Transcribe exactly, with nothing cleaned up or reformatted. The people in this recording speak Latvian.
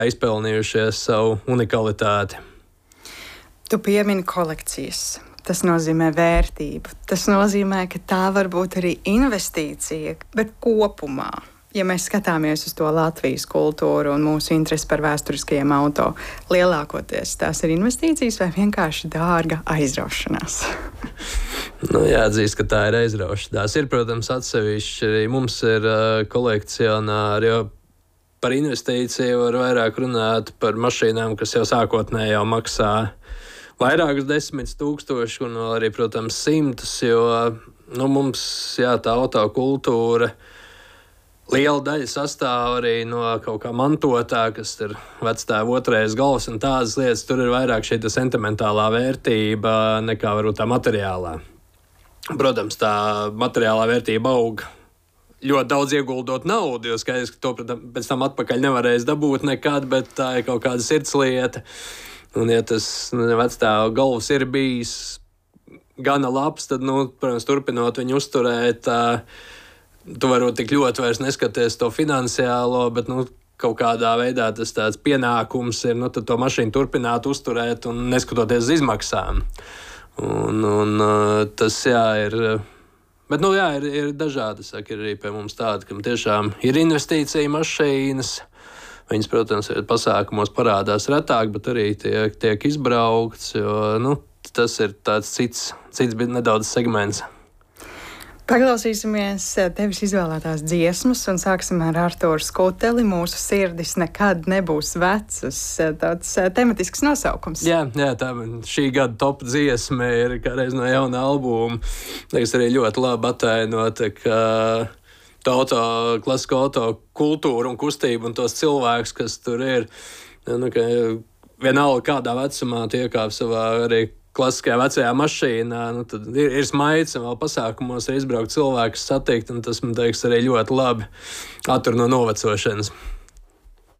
izpelnījušies savu unikalitāti. Tu piemini kolekcijas. Tas nozīmē vērtību. Tas nozīmē, ka tā var būt arī investīcija, bet kopumā. Ja mēs skatāmies uz to Latvijas kultūru un mūsu interesi par vēsturiskajiem auto, lielākoties tās ir investīcijas vai vienkārši dārga aizraušanās? Nu, jāatzīst, ka tā ir aizraušanās. Ir, protams, atsevišķi arī mums ir uh, kolekcionāri, jo par investīciju var vairāk runāt par mašīnām, kas jau sākotnēji jau maksā vairākus desmit tūkstoši un arī, protams, simtus, jo nu, mums jā, tā autokultūra liela daļa sastāv arī no kaut kā mantotā, kas ir vectēva otrais galvas un tādas lietas. Tur ir vairāk šī sentimentālā vērtība nekā varbūt tā materiālā. Protams, tā materiālā vērtība aug ļoti daudz ieguldot naudu, jo skaidrs, ka to pēc tam atpakaļ nevarēs dabūt nekad, bet tā ir kaut kāda sirdslieta. Un, ja tas nu, vectēva galvas ir bijis gana labs, tad, nu, protams, turpinot viņu uzturēt, uh, tu varbūt tik ļoti vairs neskaties to finansiālo, bet, nu, kaut kādā veidā tas tāds pienākums ir, nu, tad to mašīnu turpināt uzturēt un neskatoties uz izmaksām. Un, un uh, tas, jā, ir... Bet, nu, jā, ir, ir dažādi, saka, ir arī pie mums tādi, kam tiešām ir investīcija mašīnas. Viņas, protams, pasākumos parādās retāk, bet arī tiek, tiek izbraukts, jo nu, tas ir tāds cits, cits nedaudz segments. Paklausīsimies tevis izvēlētās dziesmas un sāksim ar Artūru Skuteli. Mūsu sirdis nekad nebūs vecas. Tāds tematisks nosaukums. Jā, jā, tā šī gada top dziesma ir kādreiz no jauna albuma. Tas arī ļoti labi atainota, ka auto, klasisko auto kultūru un kustību un tos cilvēkus, kas tur ir. Nu, ka vienalga kādā vecumā tiekāp savā arī klasiskajā vecajā mašīnā, nu, tad ir, ir smaids un vēl pasākumos ir izbraukt cilvēkus satikt, un tas, man teiks, arī ļoti labi attur no novecošanas.